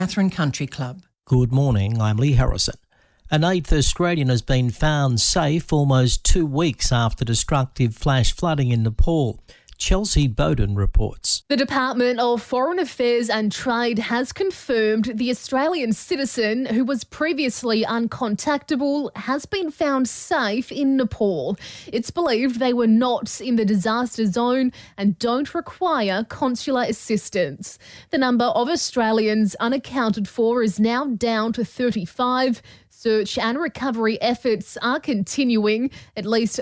Catherine Country Club. Good morning, I'm Lee Harrison. An 8th Australian has been found safe almost 2 weeks after destructive flash flooding in Nepal. Chelsea Bowden reports. The Department of Foreign Affairs and Trade has confirmed the Australian citizen, who was previously uncontactable, has been found safe in Nepal. It's believed they were not in the disaster zone and don't require consular assistance. The number of Australians unaccounted for is now down to 35. Search and recovery efforts are continuing. At least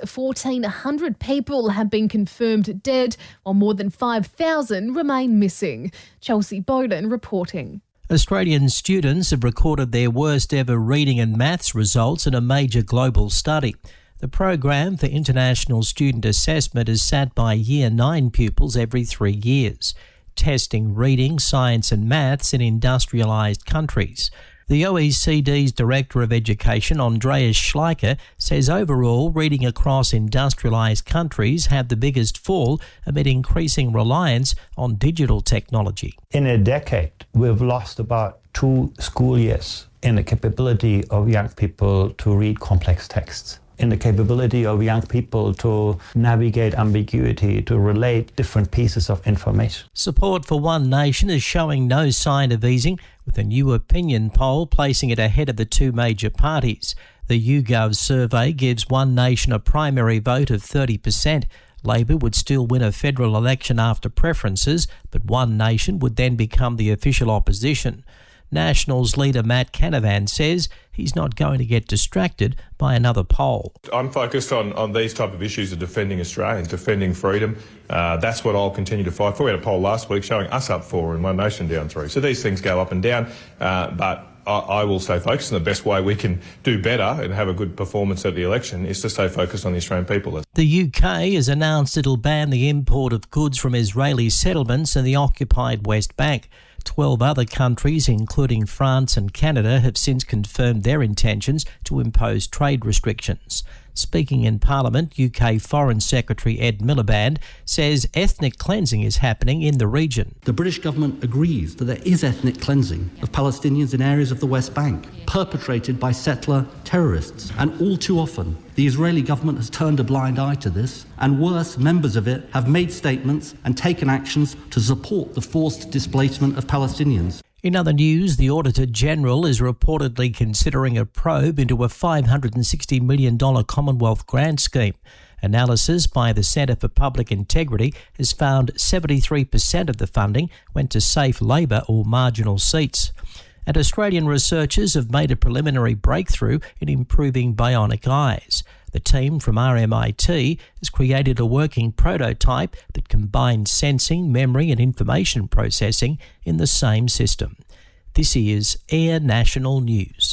1,400 people have been confirmed dead, while more than 5,000 remain missing. Chelsea Bowden reporting. Australian students have recorded their worst ever reading and maths results in a major global study. The program for international student assessment is sat by Year 9 pupils every 3 years, testing reading, science and maths in industrialised countries. The OECD's Director of Education, Andreas Schleicher, says overall reading across industrialised countries had the biggest fall amid increasing reliance on digital technology. In a decade, we've lost about 2 school years in the capability of young people to read complex texts, in the capability of young people to navigate ambiguity, to relate different pieces of information. Support for One Nation is showing no sign of easing, with a new opinion poll placing it ahead of the 2 major parties. The YouGov survey gives One Nation a primary vote of 30%. Labor would still win a federal election after preferences, but One Nation would then become the official opposition. Nationals leader Matt Canavan says he's not going to get distracted by another poll. I'm focused on these type of issues of defending Australians, defending freedom. That's what I'll continue to fight for. We had a poll last week showing us up 4 and One Nation down 3. So these things go up and down, but I will stay focused, and the best way we can do better and have a good performance at the election is to stay focused on the Australian people. The UK has announced it'll ban the import of goods from Israeli settlements in the occupied West Bank. 12 other countries, including France and Canada, have since confirmed their intentions to impose trade restrictions. Speaking in Parliament, UK Foreign Secretary Ed Miliband says ethnic cleansing is happening in the region. The British government agrees that there is ethnic cleansing of Palestinians in areas of the West Bank, perpetrated by settler terrorists. And all too often, the Israeli government has turned a blind eye to this, and worse, members of it have made statements and taken actions to support the forced displacement of Palestinians. In other news, the Auditor General is reportedly considering a probe into a $560 million Commonwealth grant scheme. Analysis by the Centre for Public Integrity has found 73% of the funding went to safe Labor or marginal seats. And Australian researchers have made a preliminary breakthrough in improving bionic eyes. The team from RMIT has created a working prototype that combines sensing, memory and information processing in the same system. This is Air National News.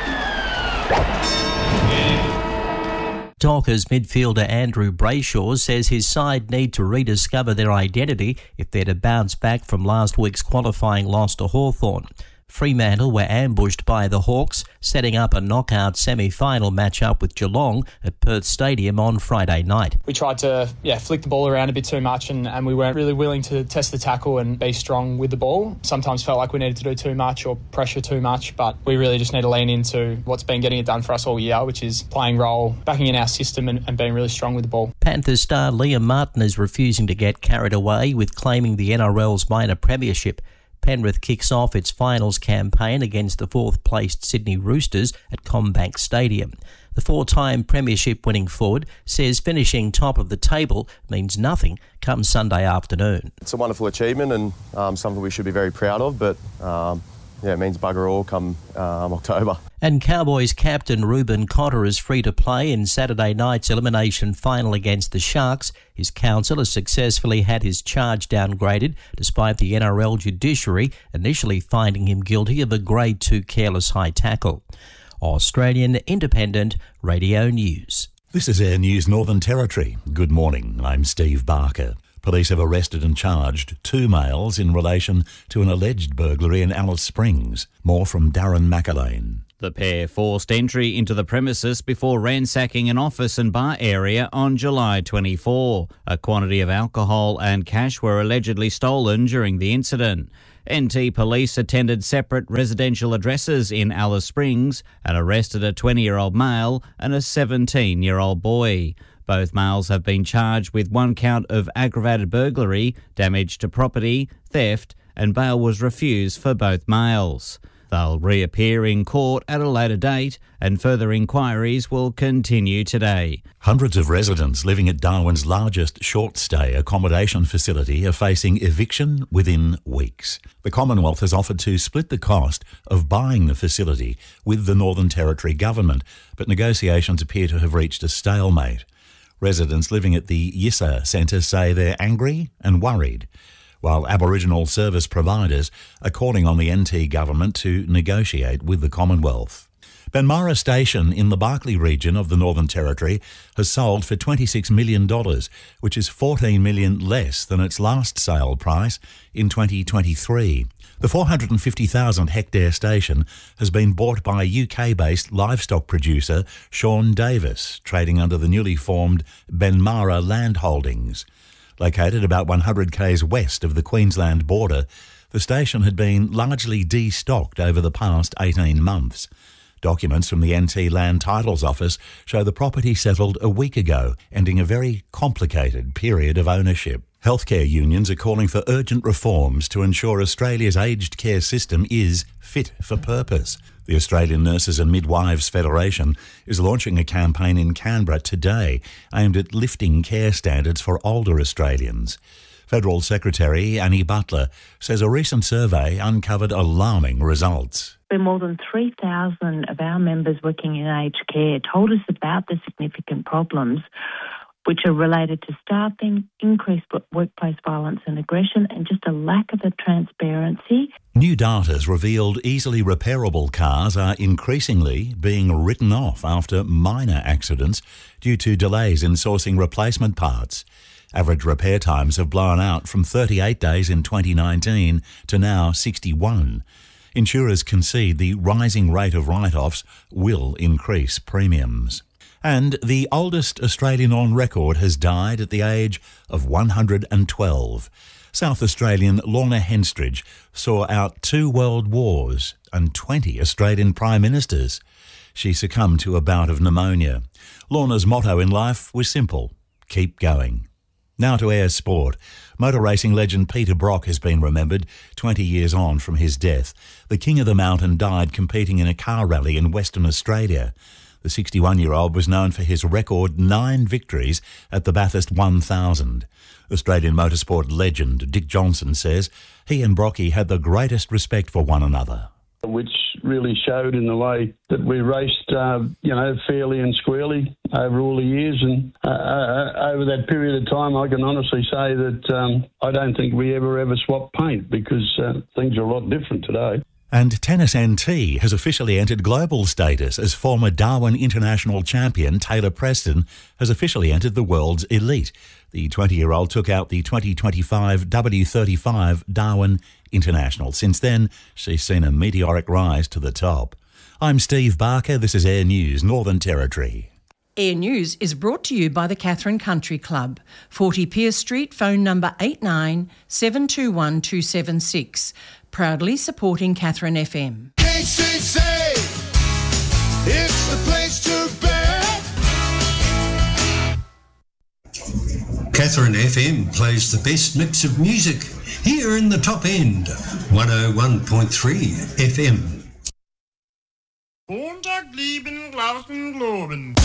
Dockers midfielder Andrew Brayshaw says his side need to rediscover their identity if they're to bounce back from last week's qualifying loss to Hawthorn. Fremantle were ambushed by the Hawks, setting up a knockout semi-final match-up with Geelong at Perth Stadium on Friday night. We tried to flick the ball around a bit too much and we weren't really willing to test the tackle and be strong with the ball. Sometimes felt like we needed to do too much or pressure too much, but we really just need to lean into what's been getting it done for us all year, which is playing role, backing in our system and being really strong with the ball. Panthers star Liam Martin is refusing to get carried away with claiming the NRL's minor premiership. Penrith kicks off its finals campaign against the 4th-placed Sydney Roosters at CommBank Stadium. The 4-time premiership-winning forward says finishing top of the table means nothing come Sunday afternoon. It's a wonderful achievement and something we should be very proud of, but it means bugger all come October. And Cowboys captain Ruben Cotter is free to play in Saturday night's elimination final against the Sharks. His counsel has successfully had his charge downgraded despite the NRL judiciary initially finding him guilty of a Grade 2 careless high tackle. Australian Independent Radio News. This is Air News Northern Territory. Good morning, I'm Steve Barker. Police have arrested and charged 2 males in relation to an alleged burglary in Alice Springs. More from Darren McAlane. The pair forced entry into the premises before ransacking an office and bar area on July 24. A quantity of alcohol and cash were allegedly stolen during the incident. NT police attended separate residential addresses in Alice Springs and arrested a 20-year-old male and a 17-year-old boy. Both males have been charged with one count of aggravated burglary, damage to property, theft, and bail was refused for both males. They'll reappear in court at a later date and further inquiries will continue today. Hundreds of residents living at Darwin's largest short-stay accommodation facility are facing eviction within weeks. The Commonwealth has offered to split the cost of buying the facility with the Northern Territory government, but negotiations appear to have reached a stalemate. Residents living at the Yissa Centre say they're angry and worried, while Aboriginal service providers are calling on the NT government to negotiate with the Commonwealth. Benmara Station in the Barkly region of the Northern Territory has sold for $26 million, which is $14 million less than its last sale price in 2023. The 450,000 hectare station has been bought by UK-based livestock producer Sean Davis, trading under the newly formed Benmara Land Holdings. Located about 100 k's west of the Queensland border, the station had been largely destocked over the past 18 months. Documents from the NT Land Titles Office show the property settled a week ago, ending a very complicated period of ownership. Healthcare unions are calling for urgent reforms to ensure Australia's aged care system is fit for purpose. The Australian Nurses and Midwives Federation is launching a campaign in Canberra today aimed at lifting care standards for older Australians. Federal Secretary Annie Butler says a recent survey uncovered alarming results. More than 3,000 of our members working in aged care told us about the significant problems which are related to staffing, increased workplace violence and aggression, and just a lack of transparency. New data has revealed easily repairable cars are increasingly being written off after minor accidents due to delays in sourcing replacement parts. Average repair times have blown out from 38 days in 2019 to now 61. Insurers concede the rising rate of write-offs will increase premiums. And the oldest Australian on record has died at the age of 112. South Australian Lorna Henstridge saw out 2 world wars and 20 Australian prime ministers. She succumbed to a bout of pneumonia. Lorna's motto in life was simple: keep going. Now to Air Sport. Motor racing legend Peter Brock has been remembered 20 years on from his death. The King of the Mountain died competing in a car rally in Western Australia. The 61-year-old was known for his record 9 victories at the Bathurst 1000. Australian motorsport legend Dick Johnson says he and Brocky had the greatest respect for one another. Which really showed in the way that we raced, fairly and squarely over all the years. And over that period of time, I can honestly say that I don't think we ever swapped paint because things are a lot different today. And Tennis NT has officially entered global status as former Darwin International champion Taylor Preston has officially entered the world's elite. The 20-year-old took out the 2025 W35 Darwin International. Since then, she's seen a meteoric rise to the top. I'm Steve Barker. This is Air News, Northern Territory. Air News is brought to you by the Catherine Country Club, 40 Pierce Street, phone number 89 721 276. Proudly supporting Catherine FM. KCC, it's the place to be. Catherine FM plays the best mix of music here in the top end, 101.3 FM. Montag, lieben, Glauben, Globen.